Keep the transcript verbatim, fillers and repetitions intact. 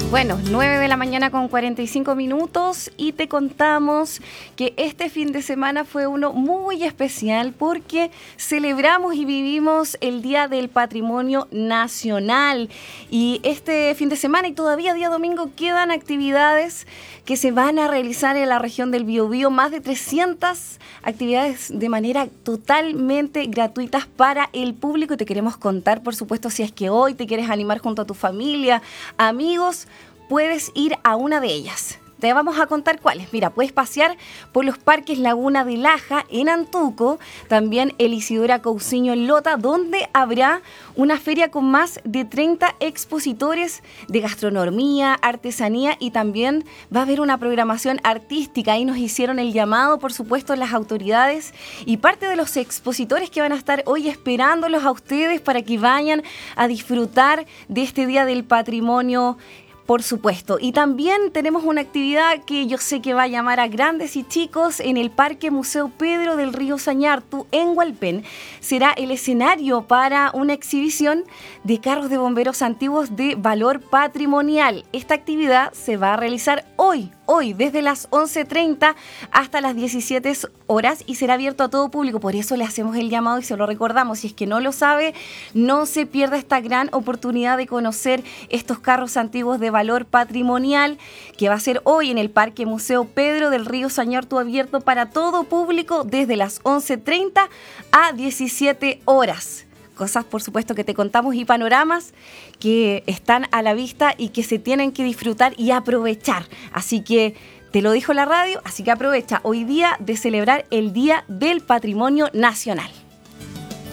Bueno, nueve de la mañana con cuarenta y cinco minutos y te contamos que este fin de semana fue uno muy especial porque celebramos y vivimos el Día del Patrimonio Nacional. Y este fin de semana y todavía día domingo quedan actividades que se van a realizar en la región del Biobío, más de trescientas actividades de manera totalmente gratuitas para el público. Y te queremos contar, por supuesto, si es que hoy te quieres animar junto a tu familia, amigos, puedes ir a una de ellas. Te vamos a contar cuáles. Mira, puedes pasear por los parques Laguna de Laja en Antuco, también el Isidora Cousiño en Lota, donde habrá una feria con más de treinta expositores de gastronomía, artesanía y también va a haber una programación artística. Ahí nos hicieron el llamado, por supuesto, las autoridades y parte de los expositores que van a estar hoy esperándolos a ustedes para que vayan a disfrutar de este Día del Patrimonio, por supuesto. Y también tenemos una actividad que yo sé que va a llamar a grandes y chicos en el Parque Museo Pedro del Río Sañartu en Hualpén. Será el escenario para una exhibición de carros de bomberos antiguos de valor patrimonial. Esta actividad se va a realizar hoy, hoy desde las once treinta hasta las diecisiete horas y será abierto a todo público. Por eso le hacemos el llamado y se lo recordamos. Si es que no lo sabe, no se pierda esta gran oportunidad de conocer estos carros antiguos de valor patrimonial que va a ser hoy en el Parque Museo Pedro del Río Sañartu, abierto para todo público desde las once treinta a diecisiete horas. Cosas, por supuesto, que te contamos y panoramas que están a la vista y que se tienen que disfrutar y aprovechar. Así que te lo dijo la radio, así que aprovecha hoy día de celebrar el Día del Patrimonio Nacional.